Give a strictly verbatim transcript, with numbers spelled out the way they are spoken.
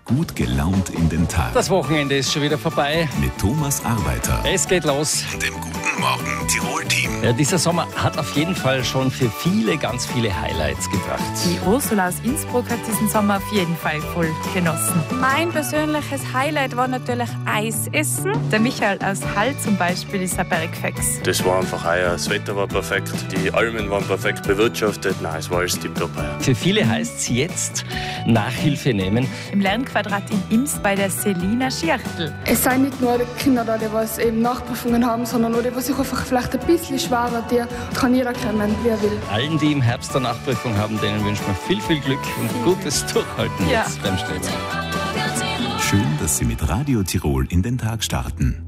gut gelaunt in den Tag. Das Wochenende ist schon wieder vorbei. Mit Thomas Arbeiter Es geht los. und dem Guten Morgen Tirol-Team. Ja, dieser Sommer hat auf jeden Fall schon für viele ganz viele Highlights gebracht. Die Ursula aus Innsbruck hat diesen Sommer auf jeden Fall voll genossen. Mein persönliches Highlight war natürlich Eis essen. Der Michael aus Hall zum Beispiel ist ein Bergfex. Das war einfach heuer. Das Wetter war perfekt, die Almen waren perfekt bewirtschaftet. Nein, es war alles tipptopp heuer. Für viele heißt es jetzt Nachhilfe nehmen. Im Lernquadrat in Ims bei der Selina Schiertl. Es sind nicht nur die Kinder da, die was eben Nachprüfungen haben, sondern auch die, die sich einfach vielleicht ein bisschen schwerer, die kann jeder kommen, wie er will. Allen, die im Herbst eine Nachprüfung haben, denen wünschen wir viel, viel Glück und gutes Durchhalten Ja. jetzt beim Streben. Schön, dass Sie mit Radio Tirol in den Tag starten.